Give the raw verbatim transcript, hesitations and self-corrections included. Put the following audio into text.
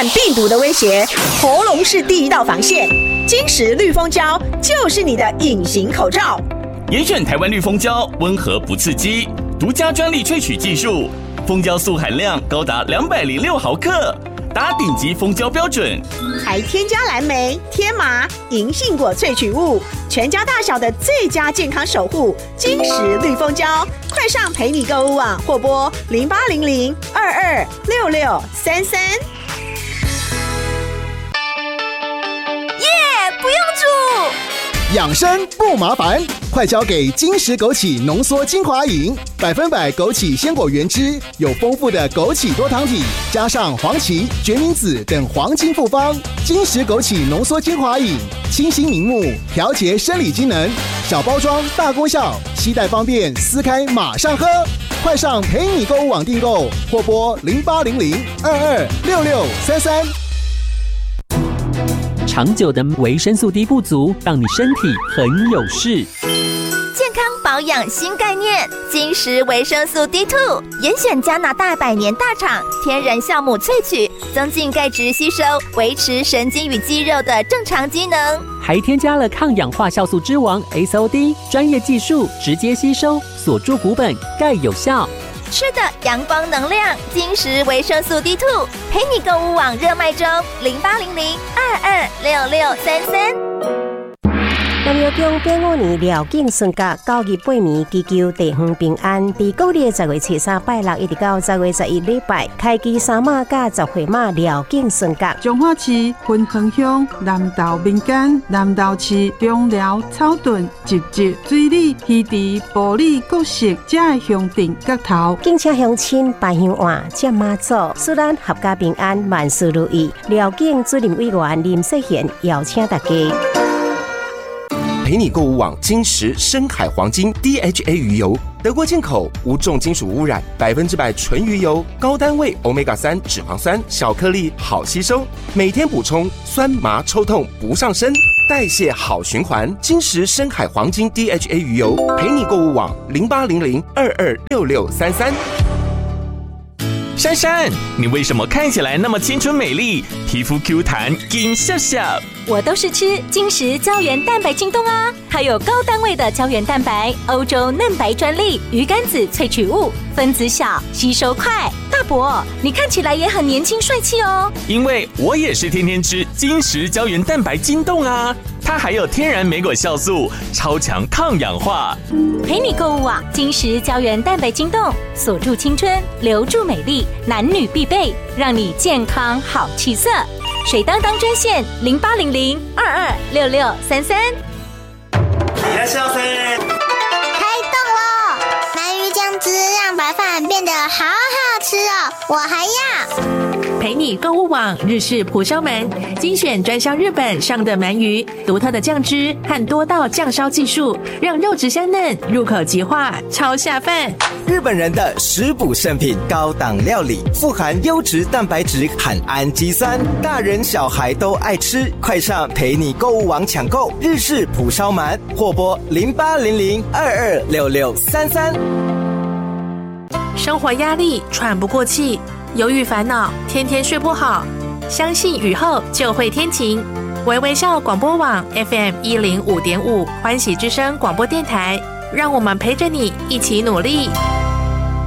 战病毒的威胁，喉咙是第一道防线。金石绿蜂胶就是你的隐形口罩。 严选台湾绿蜂胶，温和不刺激，独家专利萃取技术，蜂胶素含量高达两百零六毫克，达顶级蜂胶标准， 还添加蓝莓、天麻、银杏果萃取物，全家大小的最佳健康守护。金石绿蜂胶，快上陪你购物网或拨零八零零二二六六三三。 耶，不用煮， 养生不麻烦，快交给金石枸杞浓缩精华饮，百分百枸杞鲜果原汁，有丰富的枸杞多糖体，加上黄芪、决明子等黄金复方。金石枸杞浓缩精华饮，清新明目，调节生理机能，小包装大功效，携带方便，撕开马上喝。快上陪你购物网订购，或拨零八零零二二六六三三。 长久的维生素 D 不足，让你身体很有事。 健康保养新概念，金石维生素 D 二， 严选加拿大百年大厂天然酵母萃取，增进钙质吸收，维持神经与肌肉的正常机能， 还添加了抗氧化酵素之王 S O D， 专业技术直接吸收，锁住骨本，钙有效。 吃的阳光能量，金石维生素 D 二， 陪你购物网热卖中，零八零零二二六六三三。 南药中第五年廖景顺甲九月八暝祈求地方平安。伫旧历十月初三拜六一直到十月十一礼拜，开机三马甲十岁马廖景顺甲。 彰化市分恒乡南投民间南投市中寮草屯集集水里鱼池埔里各式遮的乡镇角头， 敬请乡亲拜香案接妈祖，祝咱合家平安，万事如意。廖景主任委员林世贤邀请大家。 陪你购物网金石深海黄金 D H A 鱼油，德国进口，无重金属污染，百分之百纯鱼油，高单位 欧米伽三 脂肪酸，小颗粒好吸收，每天补充，酸麻抽痛不上身，代谢好循环。金石深海黄金 D H A 鱼油，陪你购物网零八零零二二六六三三。 珊珊，你为什么看起来那么青春美丽，皮肤 Q 弹，紧笑笑？ 我都是吃金石胶原蛋白晶冻啊，它有高单位的胶原蛋白，欧洲嫩白专利，鱼肝子萃取物，分子小，吸收快。大伯，你看起来也很年轻帅气哦。 因为我也是天天吃金石胶原蛋白晶冻啊，它还有天然莓果酵素，超强抗氧化。 陪你购物网金石胶原蛋白晶冻，锁住青春，留住美丽，男女必备，让你健康好气色。水当当专线零八零零二二六六三三。 いらっしゃいませ。 开动喽！鳗鱼酱汁让白饭变得好好吃哦，我还要。 陪你购物网日式蒲烧鳗，精选专销日本上的鳗鱼，独特的酱汁和多道酱烧技术，让肉质香嫩，入口即化，超下饭。 日本人的食补圣品，高档料理，富含优质蛋白质和氨基酸，大人小孩都爱吃。快上陪你购物网抢购日式蒲烧鳗，或拨零八零零二二六六三三。 生活压力，喘不过气，忧郁烦恼，天天睡不好，相信雨后就会天晴。微微笑广播网 F M 一零五点五，欢喜之声广播电台，让我们陪着你一起努力。